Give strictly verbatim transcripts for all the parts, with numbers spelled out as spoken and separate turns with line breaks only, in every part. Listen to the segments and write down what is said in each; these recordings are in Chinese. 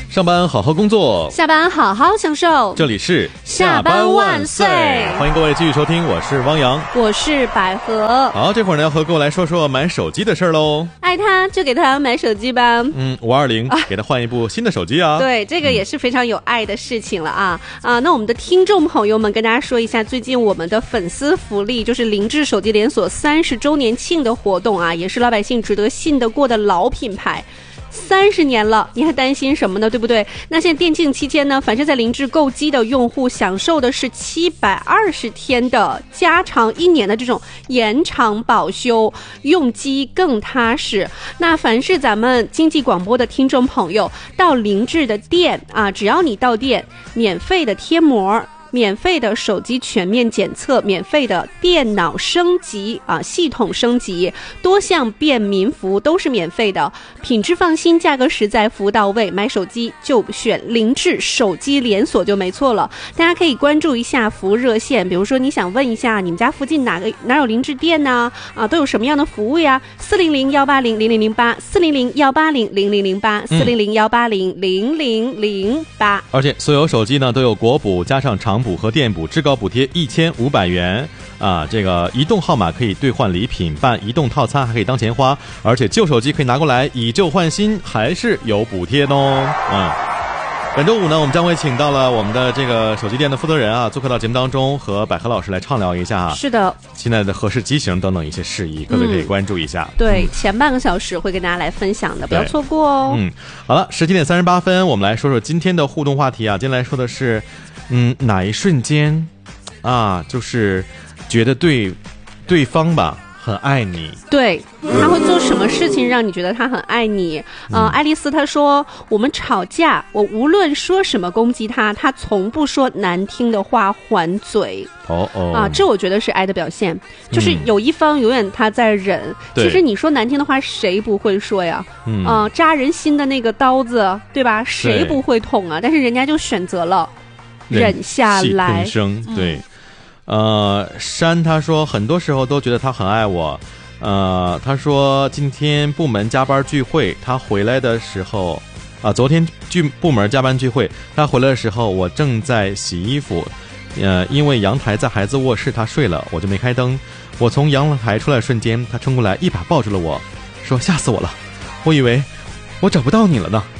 上班好好工作，
下班好好享受。
这里是
下班万岁，
欢迎各位继续收听，我是汪洋，
我是百合。
好，这会儿呢要和各位来说说买手机的事儿喽。
爱他就给他买手机吧。
嗯，五二零给他换一部新的手机啊。
对，这个也是非常有爱的事情了啊、嗯、啊！那我们的听众朋友们，跟大家说一下，最近我们的粉丝福利就是凌志手机连锁三十周年庆的活动啊，也是老百姓值得信得过的老品牌。三十年了，你还担心什么呢？对不对？那现在店庆期间呢，凡是在凌志购机的用户享受的是七百二十天的加长一年的这种延长保修，用机更踏实。那凡是咱们经济广播的听众朋友到凌志的店啊，只要你到店，免费的贴膜，免费的手机全面检测，免费的电脑升级啊，系统升级，多项便民服都是免费的，品质放心，价格实在，服务到位，买手机就选凌志手机连锁就没错了。大家可以关注一下服务热线，比如说你想问一下你们家附近哪个哪有凌志店呢？啊，都有什么样的服务呀？四零零幺八零零零零八，四零零幺八零零零零八，四零零幺八零零零零八。
而且所有手机呢都有国补加上长补和电补，至高补贴一千五百元啊！这个移动号码可以兑换礼品，办移动套餐还可以当钱花，而且旧手机可以拿过来以旧换新，还是有补贴的哦。嗯，本周五呢，我们将会请到了我们的这个手机店的负责人啊，做客到节目当中，和百合老师来畅聊一下。
是的，
现在的合适机型等等一些事宜，各位可以关注一下。
嗯、对、嗯，前半个小时会跟大家来分享的，不要错过哦。
嗯，好了，十七点三十八分，我们来说说今天的互动话题啊。今天来说的是。嗯，哪一瞬间啊，就是觉得对对方吧很爱你？
对，他会做什么事情让你觉得他很爱你？呃，嗯、爱丽丝她说，我们吵架，我无论说什么攻击他，他从不说难听的话还嘴。
哦哦，
啊，这我觉得是爱的表现，就是有一方永远他在忍。嗯、其实你说难听的话，谁不会说呀？嗯，呃、扎人心的那个刀子，对吧？谁不会捅啊？但是人家就选择了。忍下来，
声对，嗯、呃，山他说很多时候都觉得他很爱我，呃，他说今天部门加班聚会，他回来的时候，啊、呃，昨天聚部门加班聚会，他回来的时候，我正在洗衣服，呃，因为阳台在孩子卧室，他睡了，我就没开灯，我从阳台出来瞬间，他冲过来一把抱住了我，说吓死我了，我以为我找不到你了呢。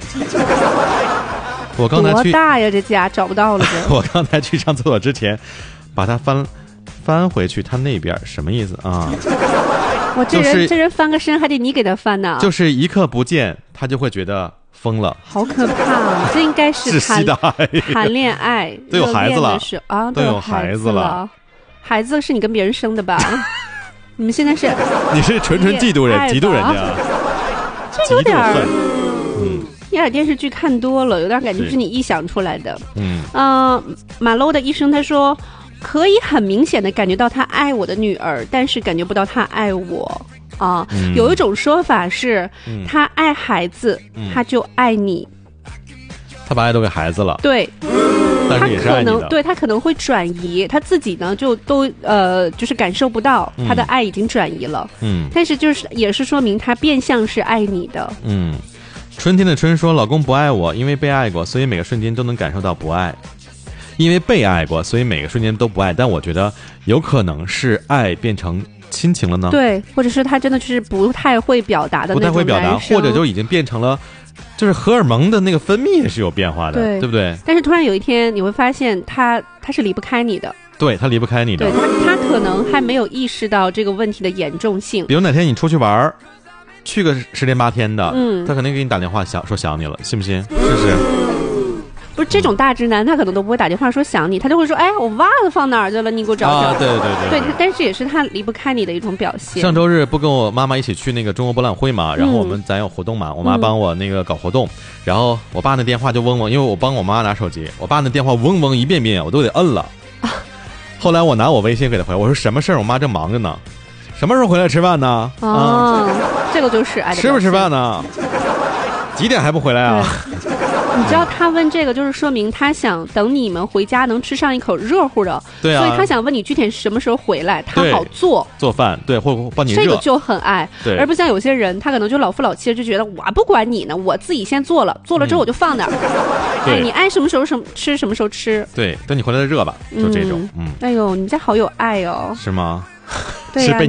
我刚才去
多大呀？这家找不到了。
我刚才去上厕所之前，把它翻翻回去，他那边什么意思啊？
我这人、
就是、
这人翻个身还得你给他翻呢。
就是一刻不见，他就会觉得疯了。
好可怕！这应该是谈谈恋爱，
都有孩子了
啊，
都有孩子了。
孩子是你跟别人生的吧？你们现在是？
你是纯纯嫉妒人，嫉妒人家。
这有点儿。
嗯。
有点电视剧看多了，有点感觉是你臆想出来的。
嗯，
呃，马楼的医生他说，可以很明显的感觉到他爱我的女儿，但是感觉不到他爱我啊、嗯。有一种说法是，嗯、他爱孩子、嗯，他就爱你。
他把爱都给孩子了。
对。
但是也是爱你的。
他可能对他可能会转移，他自己呢就都呃就是感受不到他的爱已经转移了。嗯。但是就是也是说明他变相是爱你的。
嗯。春天的春说，老公不爱我，因为被爱过，所以每个瞬间都能感受到不爱。因为被爱过，所以每个瞬间都不爱。但我觉得有可能是爱变成亲情了呢。
对，或者是他真的就是不太会表达的那种，
不太会表达，或者就已经变成了，就是荷尔蒙的那个分泌也是有变化的， 对, 对不对？
但是突然有一天你会发现他他是离不开你的。
对，他离不开你的。
对，他他可能还没有意识到这个问题的严重性。
比如哪天你出去玩，去个十天八天的，嗯，他肯定给你打电话想说想你了，信不信？试试。
不是这种大直男，他可能都不会打电话说想你，他就会说，哎，我袜子放哪儿去了？你给我找找。
啊，对对对对。
对，但是也是他离不开你的一种表现。
上周日不跟我妈妈一起去那个中国博览会嘛，然后我们咱有活动嘛，嗯、我妈帮我那个搞活动，然后我爸那电话就嗡嗡，因为我帮我妈拿手机，我爸那电话嗡嗡一遍遍，我都得摁了。啊、后来我拿我微信给他回，我说什么事儿？我妈正忙着呢。什么时候回来吃饭呢？
哦，啊、这个就是爱的。
吃不吃饭呢？几点还不回来啊？
你知道他问这个，就是说明他想等你们回家能吃上一口热乎的。
对啊，
所以他想问你具体什么时候回来，他好做
做饭，对，或帮你热，
这个就很爱。
对，
而不像有些人，他可能就老夫老妻，就觉得我不管你呢，我自己先做了，做了之后我就放那儿。嗯、哎，你爱什么时候什么吃什么时候吃。
对，等你回来再热吧，就这种。嗯，
嗯哎呦，你们家好有爱哦。
是吗？
对呀、啊，